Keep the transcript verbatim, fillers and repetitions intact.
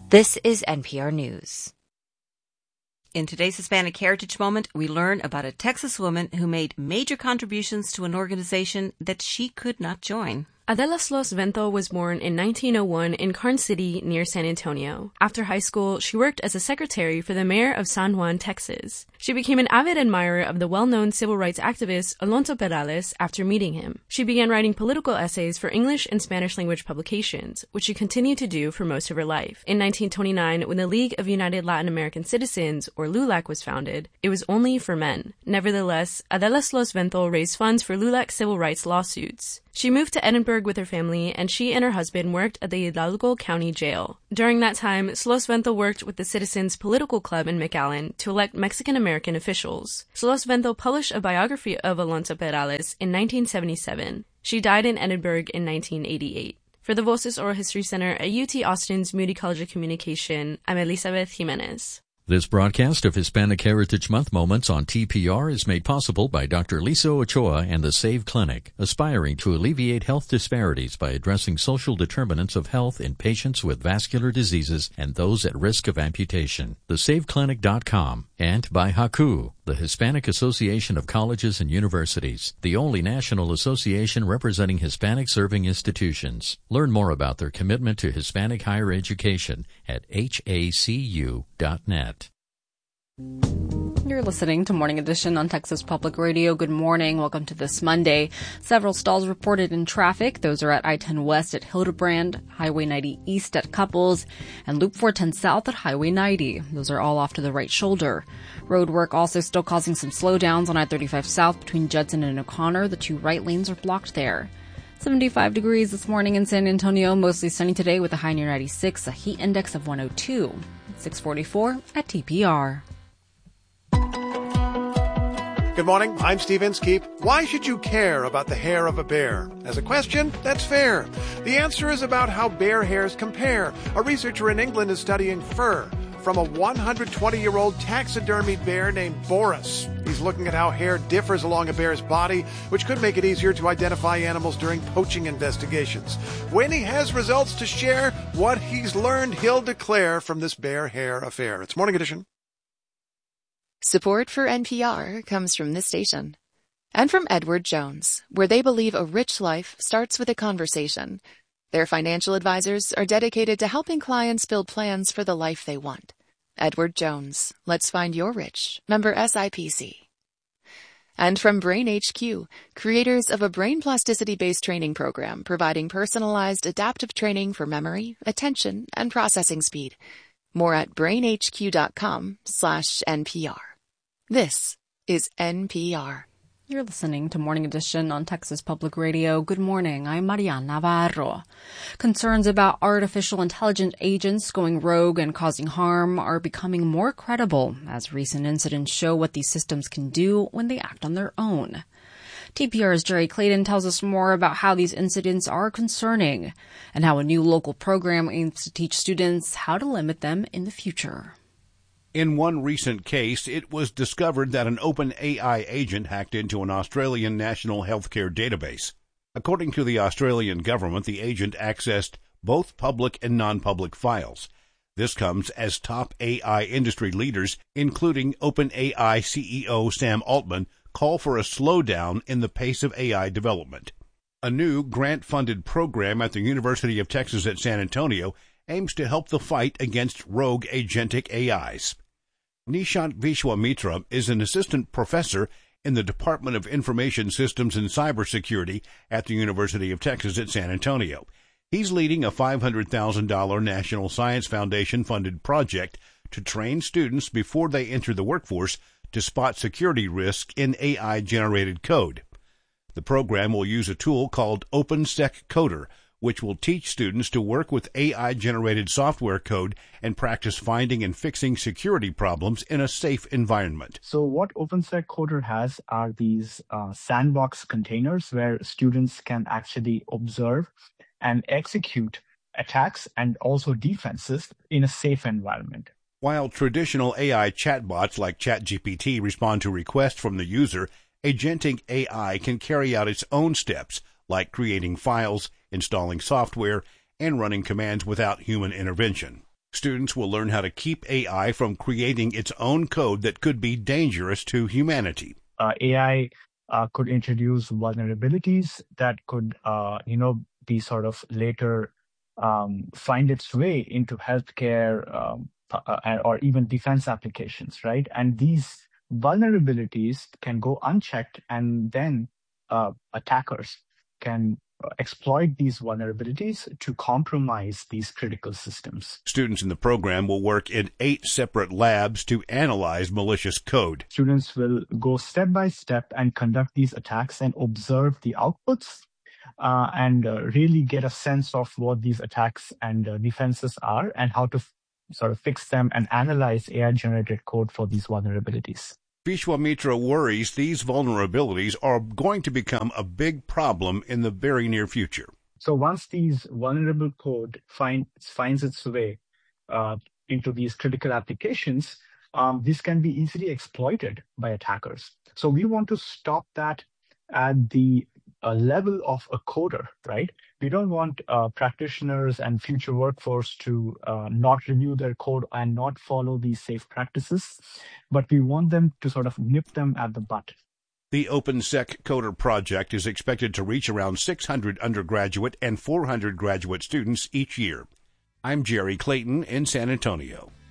This is N P R News. In today's Hispanic Heritage Moment, we learn about a Texas woman who made major contributions to an organization that she could not join. Adela Slos Vento was born in nineteen oh one in Carn City near San Antonio. After high school, she worked as a secretary for the mayor of San Juan, Texas. She became an avid admirer of the well-known civil rights activist Alonso Perales after meeting him. She began writing political essays for English and Spanish language publications, which she continued to do for most of her life. In nineteen twenty-nine, when the League of United Latin American Citizens, or LULAC, was founded, it was only for men. Nevertheless, Adela Slos Vento raised funds for LULAC civil rights lawsuits. She moved to Edinburgh with her family, and she and her husband worked at the Hidalgo County Jail. During that time, Slos Vento worked with the Citizens Political Club in McAllen to elect Mexican-American officials. Slos Vento published a biography of Alonso Perales in nineteen seventy-seven. She died in Edinburgh in nineteen eighty-eight. For the Voces Oral History Center at U T Austin's Moody College of Communication, I'm Elizabeth Jimenez. This broadcast of Hispanic Heritage Month Moments on T P R is made possible by Doctor Lisa Ochoa and the SAVE Clinic, aspiring to alleviate health disparities by addressing social determinants of health in patients with vascular diseases and those at risk of amputation. the save clinic dot com, and by HACU, the Hispanic Association of Colleges and Universities, the only national association representing Hispanic serving institutions. Learn more about their commitment to Hispanic higher education at H A C U dot net. You're listening to Morning Edition on Texas Public Radio. Good morning. Welcome to this Monday. Several stalls reported in traffic. Those are at I ten West at Hildebrand, Highway ninety East at Couples, and Loop four ten South at Highway ninety. Those are all off to the right shoulder. Road work also still causing some slowdowns on I thirty-five South between Judson and O'Connor. The two right lanes are blocked there. seventy-five degrees this morning in San Antonio. Mostly sunny today with a high near ninety-six, a heat index of one oh two. six forty-four at T P R. Good morning, I'm Steve Inskeep. Why should you care about the hair of a bear? As a question, that's fair. The answer is about how bear hairs compare. A researcher in England is studying fur from a one hundred twenty-year-old taxidermied bear named Boris. He's looking at how hair differs along a bear's body, which could make it easier to identify animals during poaching investigations. When he has results to share, what he's learned, he'll declare from this bear hair affair. It's Morning Edition. Support for N P R comes from this station and from Edward Jones, where they believe a rich life starts with a conversation. Their financial advisors are dedicated to helping clients build plans for the life they want. Edward Jones, let's find your rich. Member S I P C. And from Brain H Q, creators of a brain plasticity-based training program providing personalized adaptive training for memory, attention, and processing speed. More at brainhq.com slash NPR. This is N P R. You're listening to Morning Edition on Texas Public Radio. Good morning. I'm Mariana Navarro. Concerns about artificial intelligence agents going rogue and causing harm are becoming more credible as recent incidents show what these systems can do when they act on their own. T P R's Jerry Clayton tells us more about how these incidents are concerning and how a new local program aims to teach students how to limit them in the future. In one recent case, it was discovered that an OpenAI agent hacked into an Australian national healthcare database. According to the Australian government, the agent accessed both public and non-public files. This comes as top A I industry leaders, including OpenAI C E O Sam Altman, call for a slowdown in the pace of A I development. A new grant-funded program at the University of Texas at San Antonio aims to help the fight against rogue agentic A Is. Nishant Vishwamitra is an assistant professor in the Department of Information Systems and Cybersecurity at the University of Texas at San Antonio. He's leading a five hundred thousand dollars National Science Foundation-funded project to train students before they enter the workforce to spot security risk in A I-generated code. The program will use a tool called OpenSec Coder, which will teach students to work with A I-generated software code and practice finding and fixing security problems in a safe environment. So what OpenSec Coder has are these uh, sandbox containers where students can actually observe and execute attacks and also defenses in a safe environment. While traditional A I chatbots like ChatGPT respond to requests from the user, agentic A I can carry out its own steps, like creating files, installing software, and running commands without human intervention. Students will learn how to keep A I from creating its own code that could be dangerous to humanity. Uh, A I uh, could introduce vulnerabilities that could, uh, you know, be sort of later um, find its way into healthcare um, uh, or even defense applications, right? And these vulnerabilities can go unchecked, and then uh, attackers can exploit these vulnerabilities to compromise these critical systems. Students in the program will work in eight separate labs to analyze malicious code. Students will go step by step and conduct these attacks and observe the outputs uh, and uh, really get a sense of what these attacks and uh, defenses are and how to f- sort of fix them and analyze A I-generated code for these vulnerabilities. Vishwamitra worries these vulnerabilities are going to become a big problem in the very near future. So once these vulnerable code find, finds its way uh, into these critical applications, um, this can be easily exploited by attackers. So we want to stop that at the uh, level of a coder, right? We don't want uh, practitioners and future workforce to uh, not review their code and not follow these safe practices, but we want them to sort of nip them at the butt. The OpenSec Coder project is expected to reach around six hundred undergraduate and four hundred graduate students each year. I'm Jerry Clayton in San Antonio.